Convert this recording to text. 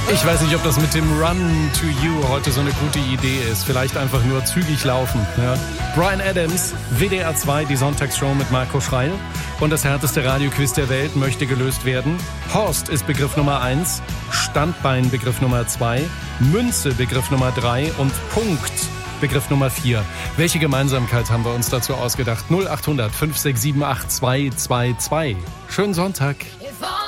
Ich weiß nicht, ob das mit dem Run to You heute so eine gute Idee ist. Vielleicht einfach nur zügig laufen. Ja. Bryan Adams, WDR 2, die Sonntagsshow mit Marco Schreil. Und das härteste Radioquiz der Welt möchte gelöst werden. Horst ist Begriff Nummer 1, Standbein Begriff Nummer 2, Münze Begriff Nummer 3 und Punkt Begriff Nummer 4. Welche Gemeinsamkeit haben wir uns dazu ausgedacht? 0800 567 8222. Schönen Sonntag.